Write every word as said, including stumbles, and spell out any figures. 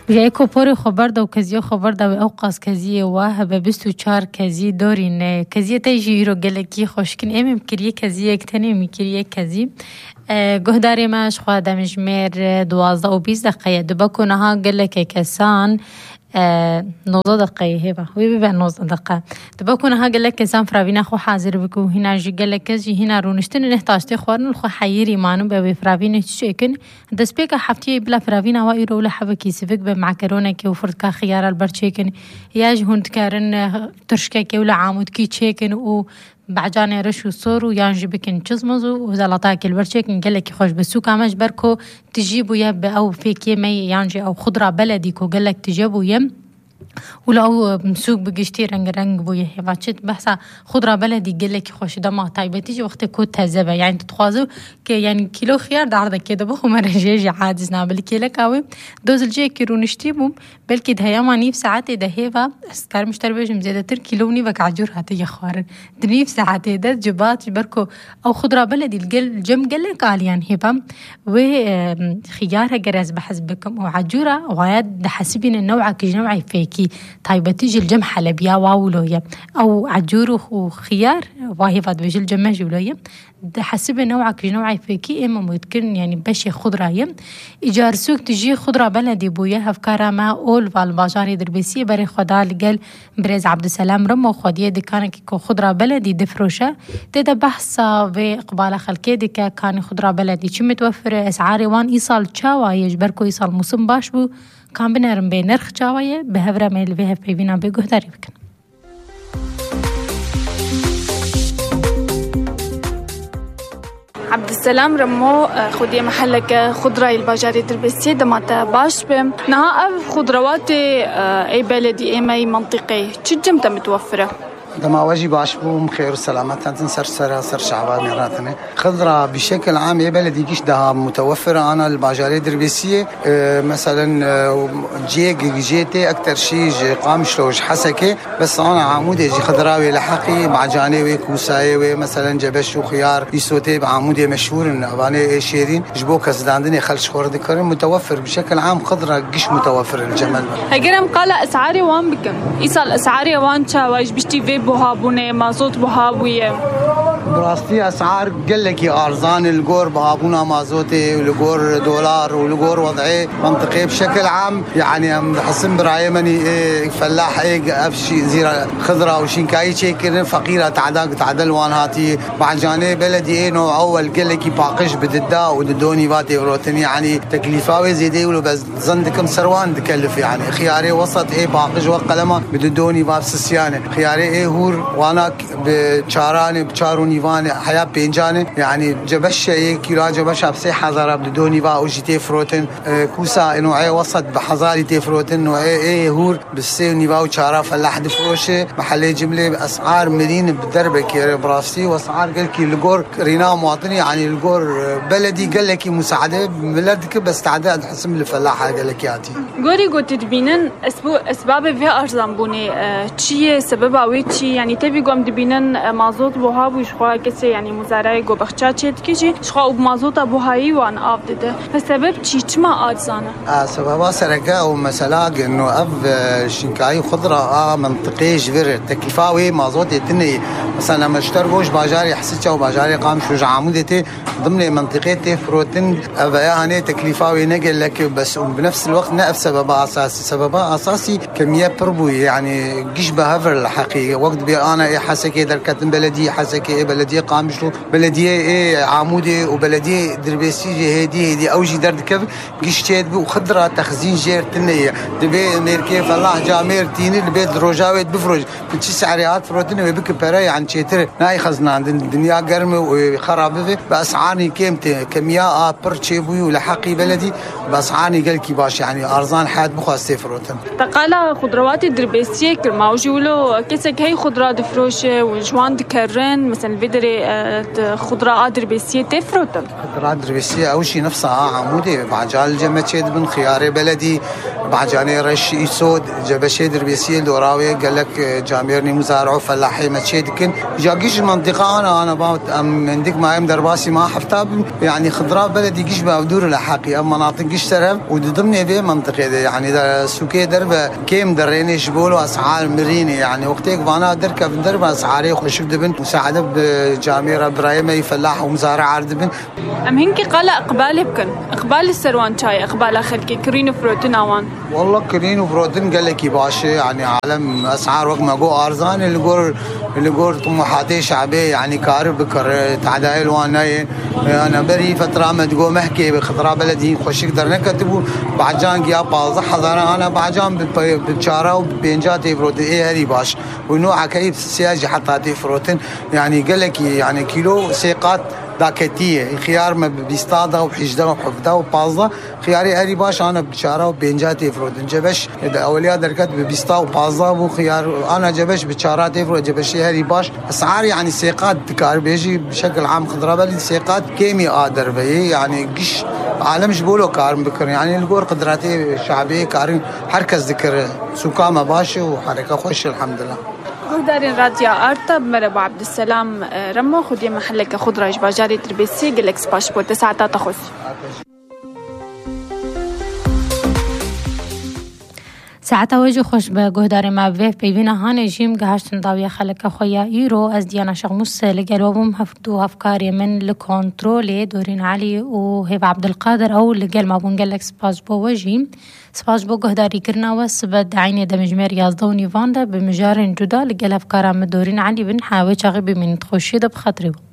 جایکو پوری خبر دو کزیو خبر دو اوقاس کزیه واه به بیست و چهار کزی دارین کزیه تیجی رو گلکی خوشکن امیم کریه کزیه اکتنی میکریه کزی گهداری ماش خواهد مجمر دوازده و بیست دقیقه دو بکنه ها گلک کسان نوزده دقیقه هیبا وی ببین نوزده دقیقه دو بکنه ها گلک کسان فراوین خو حاضر بکو هنا جی گلک کزی هنا رونشتن نهتاشتی خوارن خو حیری مانو به فراوین چیکن دست بیک هفته بلا فراوین هوایی رو لحظه کیسفک به معکرونه که وفرد که خیار البرچیکن یاج هند کارن ترشکه که ولا عامود کی چیکن و بعجان رش و صور و یانجی بکن چزمزو و زلطه که البرچیکن گلک خوش بسوق همش برکو تجيبوا يب أو في كيمي يانجي أو خضرة بلدي كو قالك تجيبوا يم ولا أو مسوق بقشتي رنج رنج بويه فاتشت بحثا خضرة بلدي قالك خوش دما طيبة تيجي وقت كود تهذبه يعني تتخوازو كي يعني كيلو خيار دعرضك كده بخو مرجيجي عادز نابل كيلك أوي دوز الجي كيرو نشتيبهم بلكي دهيا ما نيف ساعات دهيفا اسكار مشتر بيجم زيادة تر كيلو نيفك عجور هاتي يخوارن دنيف ساعات ده جبات بركو أو خضرة بلدي الجم قالك عاليان هيبا وخيارها جرز بحسبكم وعجورة وعياد حسبين النوع كجنوعي فيكي طيبة تيجي الجم حلبيا واولوية أو عجور وخيار وهي فاد بيجي الجم جولوية حسب نوعك نوعي فيكي إما ممكن يعني بشي خضرة يم إيجار سوق تجي خضرة بلدي بويا هفكارا ما أول والباجاري دربيسي بري خدا لقال بريز عبد السلام رمو خديه دي كان كيكو خضرة بلدي دفروشة تدا بحثا بإقبال خلقي دي كان خضرة بلدي شو متوفر أسعاري وان إيصال تشاوا يجبركو إيصال موسم باش بو كان بنرم بين نرخ تشاوا بهفرة ميل فيها في بينا بيقو داري بكن عبد السلام رمو خدي محلك خضرة الباجاري دربسي دماتا باش بم نها أف خضروات أي بلدي أي ماي منطقي تشجمت متوفرة دما واجي باش بوم خير وسلامة تنسر سر سر شعبان راتنا خضرة بشكل عام أي بلدي كيش ده متوفرة أنا الباجاري دربسية مثلا جيك جيتي أكتر شيء قام شلوش حسكة بس أنا عمودي جي خضراوي لحقي مع جانبي كوساوي مثلا جبش وخيار يسوتي بعمودي مشهور أنا شيرين جبوك زداندني خلش خورد كريم متوفر بشكل عام خضرة كيش متوفر الجمل هجرم قال أسعاري وان بكم إيصال أسعاري وان شاواش بشتي في بوهابونه مازوت بوهابويه براستي اسعار قال لك ارزان الجور بهابونا مازوتي والجور دولار والجور وضعي منطقي بشكل عام يعني حسن براي مني فلاح ايه افشي زيرا خضره وشينكاي شيكن فقيره تعداق تعدل وان هاتي مع جانب بلدي ايه نوع اول قال لك باقش بددا ودوني باتي روتني يعني تكلفه زيدي ولو بس زندكم سروان تكلف يعني خياري وسط ايه باقش وقلمه بدوني بابس سيانه خياري ايه هور وانا بشاراني بشاروني فان حياة بينجاني يعني جبش كيلو جبش بسي حزارة بدوني با وجيتي فروتن كوسا نوعي وسط بحزاري تفروتن نوعي ايه هور بالسي نيفا وشارة فلاح دفروشه محلي جملة بأسعار مدينة بدربة كيري براسي واسعار قال كي الجور رينا مواطني يعني الجور بلدي قال لك مساعدة بلدك بس تعداد حسم الفلاحة قال لك ياتي قولي قلت تبينن أسباب فيها أرزان بوني تشي سببها ويتشي يعني تبي قام تبينن مازوت بوها وشخوا كسي يعني مزارعي جو بخشات شد كيجي شخوا بمازوت بوهاي وان أفضده فسبب تشي ما أرزانه آه سببها سرقة ومثلا إنه أب شنكاي خضرة آه منطقية جبر تكلفاوي مازوت يتني مثلا لما اشتركوش باجاري حسيتها وباجاري قام شو عمودتي ضمن منطقة فروتن أبا هني تكلفاوي نقل لك بس وبنفس الوقت نقف سببها أساسي سببها أساسي كمية بربوي يعني جيش بهفر الحقيقة وقت بي أنا إيه حسكي دركتن بلدية حسكي إيه بلدية قامشلو بلدية إيه عمودي وبلدية دربيسي هدي هدي أوجي درد كيف جيش تيد وخضرة تخزين جير تنية دبي ميركي فلاح جامير تيني البيت روجاوي بفرج بتشي سعريات فروتين ويبك براي عن شيتر ناي خزنا عند الدنيا قرمة وخرابة بأسعاري كيمتي كمية برشي بوي ولحقي بلدي بأسعاري قال كي باش يعني أرزان حاد بخاصة فروتين تقال خضروات الدربيسية كرماوجي ولو كسك هي خضرات فروشة وجوان دكرن مثلا بدري خضراء دربيسية تفروتن خضراء دربيسية أول شيء نفسها عمودي بعجال الجمتشيد بن خياري بلدي بعجاني رش يسود جبشي دربيسية دوراوي قال لك جاميرني مزارع فلاحي متشيد كن جاكيش المنطقة أنا أنا باوت من ديك ما يم درباسي ما حفتاب يعني خضراء بلدي قيش بأودور الحقي أما مناطق قيش ترى وضمن في منطقة يعني سوكي درب كيم دريني شبولو أسعار مريني يعني وقتك وانا دركب درب أسعاري وخشب دبن مساعدة بجاميرة برايمة يفلاح ومزارع عردبن أم هنكي قال إقبال بكن إقبال السروان شاي إقبال آخر كي كرين فروتين أوان والله كرين وفروتين قال لك يباشي يعني عالم أسعار وقت ما جو أرزان اللي جور اللي جور طموحاتي شعبية يعني كارب بكر تعدايل وانا أنا بري فترة ما تقول محكي بخضراء بلدي خوشك درنا كتبوا بعجان جيا باز حضرنا أنا بعجان بتشارة وبينجاتي فروتين إيه هذي باش ونوع كيف سياجي حطاتي فروتين يعني قال لك يعني كيلو سيقات داكتية خيار ما بيستاده وبحجده وبحفده وبازده خياري هري باش أنا بشارة وبينجاتي فروتين جبش أولياء دركت بيستا وبازده وخيار أنا جبش بشاراتي فروت جبشي هري باش أسعار يعني سيقات دكار بيجي بشكل عام خضراء بلدي سيقات كيمي قادر بيه يعني قش عالم جبولو كارم بكر يعني الجور قدراتي شعبية كارم حركز ذكر سكامة باشي وحركة خوش الحمد لله. دارين راديا أرتا بمربع عبد السلام رمو خدي محلك خضرة باجاري تربيسي جلكس باشبورت ساعة تخص ساعتا وجه خوش به گهدار ما ویف پیوینا هانه جیم گهشتن داوی خلک خویا ایرو از دیانا شغموس لگلوبم هفتو هفکاری من لکنترول دورین علی و هیو عبدالقادر او لگل ما بونگلک سپاس بو وجیم سپاس بو گهداری کرنا و سبد عینی دمجمر یازدونی وانده بمجارن جدا لگل هفکارا من دورین علی بن حاوی چاقی بمین تخوشی ده بخاطره